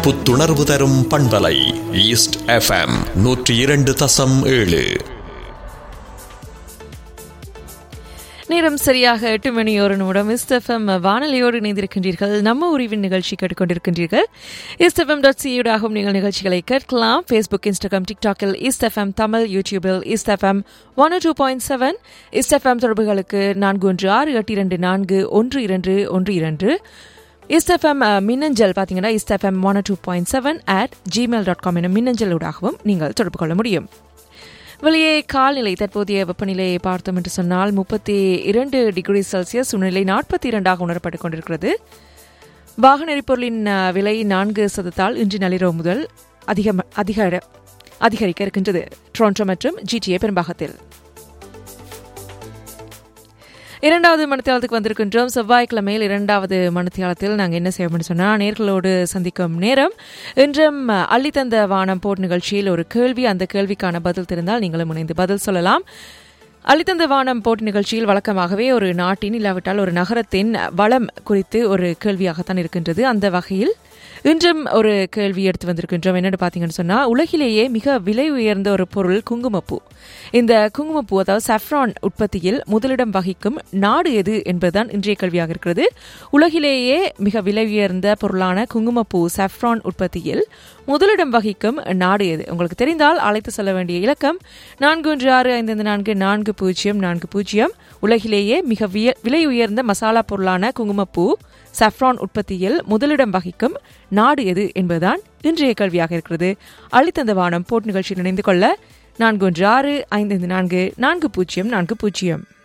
புத்துணர்வு தரும் பண்பலை ஈஸ்ட் FM 102.7. நேரம் சரியாக 8 மணி 1 நிமிடம். ஈஸ்ட் எஃப்எம் வானொலியோடு இணைந்திருக்கின்றீர்கள். நம்ம உரிவின் நிகழ்ச்சி கேட்டுக்கொண்டிருக்கின்றீர்கள். eastfm.co.com நீங்கள் நிகழ்ச்சிகளை கேட்கலாம். Facebook, Instagram, டிக்டாக்கில் east FM Tamil, யூடியூபில் ஈஸ்ட் எஃப்எம் 102.7. ஈஸ்ட் எஃப்எம் தொடர்புகளுக்கு 4168241212. ஈஸ்ட் எஃப்எம் மின்னஞ்சல் பார்த்தீங்கன்னா ஈஸ்ட் எஃப்எம் 102.7 @gmail.com எனும் மின்னஞ்சலூடாகவும் நீங்கள் தொடர்பு கொள்ள முடியும். வெளியே கால்நிலை தற்போதைய வெப்பநிலையை பார்த்தோம் என்று சொன்னால் 32 டிகிரி செல்சியஸ், சூழ்நிலை 42 உணரப்பட்டுக் கொண்டிருக்கிறது. வாகன எரிபொருளின் விலை 4% இன்று நள்ளிரவு முதல் அதிகரிக்க இருக்கின்றது. டொரண்டோ மற்றும் GTA பெரும்பாகத்தில். இரண்டாவது மணித்தியாலத்துக்கு வந்திருக்கின்றோம். செவ்வாய்க்கிழமையில் இரண்டாவது மணித்தியாலத்தில் நாங்கள் என்ன செய்வோம்னு சொன்னால், நேர்களோடு சந்திக்கும் நேரம். இன்றும் அள்ளித்தந்த வானம் போட் நிகழ்ச்சியில் ஒரு கேள்வி, அந்த கேள்விக்கான பதில் தெரிந்தால் நீங்களும் இணைந்து பதில் சொல்லலாம். அள்ளித்தந்த வானம் போட் நிகழ்ச்சியில் வழக்கமாகவே ஒரு நாட்டின் இல்லாவிட்டால் ஒரு நகரத்தின் வளம் குறித்து ஒரு கேள்வியாகத்தான் இருக்கின்றது. அந்த வகையில் இன்றும் ஒரு கேள்வி எடுத்து வந்திருக்கின்றோம். என்னென்னு பார்த்தீங்கன்னு சொன்னால், உலகிலேயே மிக விலை உயர்ந்த ஒரு பொருள் குங்குமப்பூ. இந்த குங்குமப்பூ, அதாவது சாஃப்ரான் உற்பத்தியில் முதலிடம் வகிக்கும் நாடு எது என்பதுதான் இன்றைய கேள்வியாக இருக்கிறது. உலகிலேயே மிக விலை உயர்ந்த பொருளான குங்குமப்பூ சாஃப்ரான் உற்பத்தியில் முதலிடம் வகிக்கும் நாடு எது? உங்களுக்கு தெரிந்தால் அழைத்து சொல்ல வேண்டிய இலக்கம் 4161544040. உலகிலேயே மிக விலை உயர்ந்த மசாலா பொருளான குங்குமப்பூ சாஃப்ரான் உற்பத்தியில் முதலிடம் வகிக்கும் நாடு எது என்பதுதான் இன்றைய கேள்வியாக இருக்கிறது. அள்ளித்தந்த வானம் போட் நிகழ்ச்சியில் இணைந்து கொள்ள 4165544040.